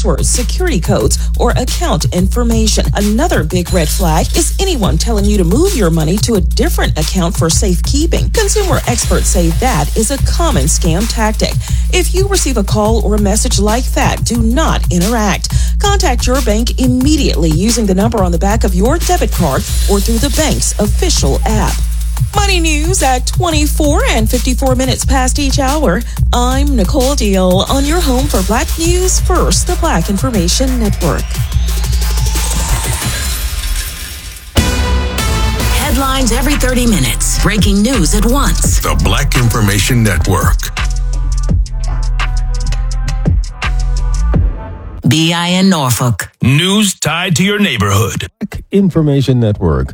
passwords, security codes, or account information. Another big red flag is anyone telling you to move your money to a different account for safekeeping. Consumer experts say that is a common scam tactic. If you receive a call or a message like that, do not interact. Contact your bank immediately using the number on the back of your debit card or through the bank's official app. Money news at 24 and 54 minutes past each hour. I'm Nicole Deal on your home for Black News First, the Black Information Network. Headlines every 30 minutes. Breaking news at once. The Black Information Network. BIN Norfolk. News tied to your neighborhood. Black Information Network.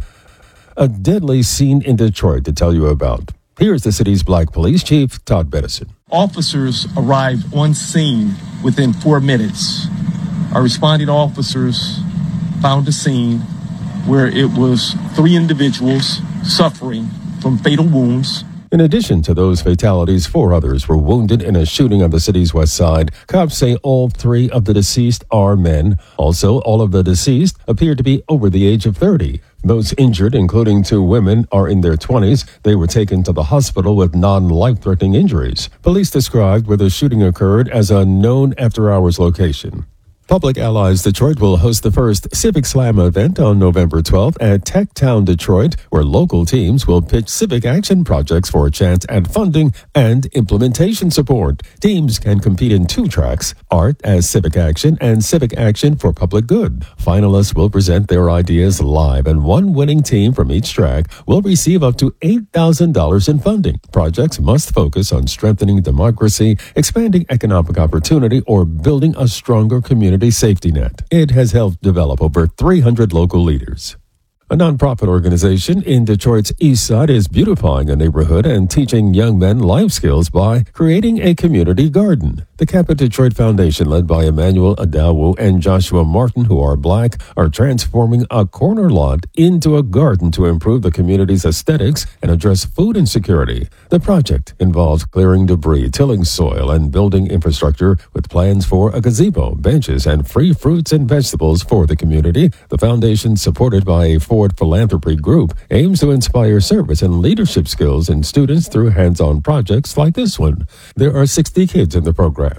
A deadly scene in Detroit to tell you about. Here's the city's Black Police Chief, Todd Bettison. Officers arrived on scene within 4 minutes. Our responding officers found a scene where it was 3 individuals suffering from fatal wounds. In addition to those fatalities, 4 others were wounded in a shooting on the city's west side. Cops say all 3 of the deceased are men. Also, all of the deceased appear to be over the age of 30. Those injured, including 2 women, are in their 20s. They were taken to the hospital with non-life-threatening injuries. Police described where the shooting occurred as a known after-hours location. Public Allies Detroit will host the first Civic Slam event on November 12th at Tech Town Detroit, where local teams will pitch civic action projects for a chance at funding and implementation support. Teams can compete in 2 tracks, art as civic action and civic action for public good. Finalists will present their ideas live, and one winning team from each track will receive up to $8,000 in funding. Projects must focus on strengthening democracy, expanding economic opportunity, or building a stronger community safety net. It has helped develop over 300 local leaders. A nonprofit organization in Detroit's East Side is beautifying a neighborhood and teaching young men life skills by creating a community garden. The Kappa Detroit Foundation, led by Emmanuel Adawu and Joshua Martin, who are Black, are transforming a corner lot into a garden to improve the community's aesthetics and address food insecurity. The project involves clearing debris, tilling soil, and building infrastructure with plans for a gazebo, benches, and free fruits and vegetables for the community. The foundation, supported by a Ford Philanthropy Group, aims to inspire service and leadership skills in students through hands-on projects like this one. There are 60 kids in the program.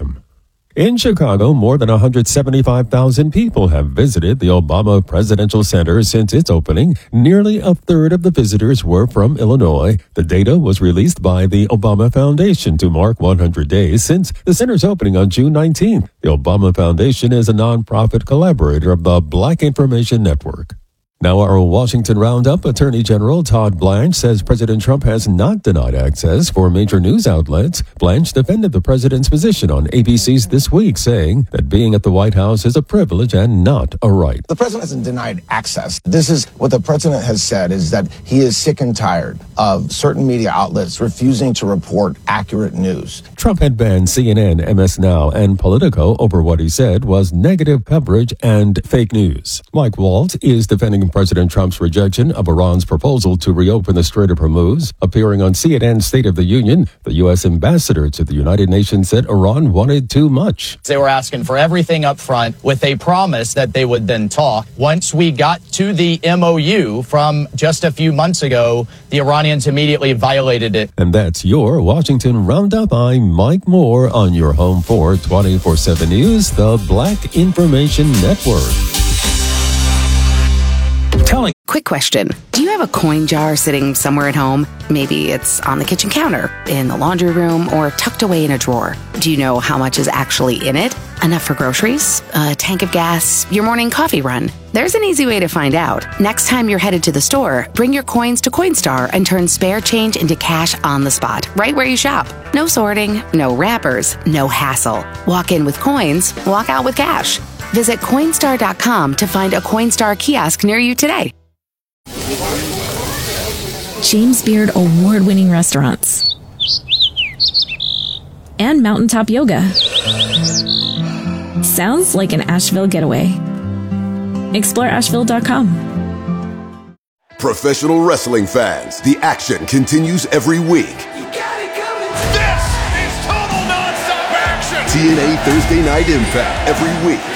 In Chicago, more than 175,000 people have visited the Obama Presidential Center since its opening. Nearly a third of the visitors were from Illinois. The data was released by the Obama Foundation to mark 100 days since the center's opening on June 19th. The Obama Foundation is a nonprofit collaborator of the Black Information Network. Now our Washington Roundup. Attorney General Todd Blanche says President Trump has not denied access for major news outlets. Blanche defended the president's position on ABC's This Week, saying that being at the White House is a privilege and not a right. The president hasn't denied access. This is what the president has said, is that he is sick and tired of certain media outlets refusing to report accurate news. Trump had banned CNN, MS Now, and Politico over what he said was negative coverage and fake news. Mike Waltz is defending President Trump's rejection of Iran's proposal to reopen the Strait of Hormuz. Appearing on CNN's State of the Union, the U.S. ambassador to the United Nations said Iran wanted too much. They were asking for everything up front with a promise that they would then talk. Once we got to the MOU from just a few months ago, the Iranians immediately violated it. And that's your Washington Roundup. I'm Mike Moore on your home for 24/7 News, the Black Information Network. Quick question. Do you have a coin jar sitting somewhere at home? Maybe it's on the kitchen counter, in the laundry room, or tucked away in a drawer. Do you know how much is actually in it? Enough for groceries, a tank of gas, your morning coffee run? There's an easy way to find out. Next time you're headed to the store, bring your coins to Coinstar and turn spare change into cash on the spot, right where you shop. No sorting, no wrappers, no hassle. Walk in with coins, walk out with cash. Visit Coinstar.com to find a Coinstar kiosk near you today. James Beard award-winning restaurants and mountaintop yoga. Sounds like an Asheville getaway. Explore Asheville.com. Professional wrestling fans, the action continues every week. This is total nonstop action. TNA Thursday Night Impact every week.